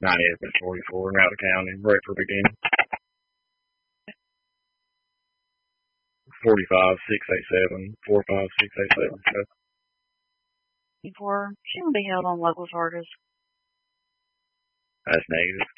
98.44 in Router County, right for beginning. 45687, 45687. Before, shouldn't be held on local charges. That's negative.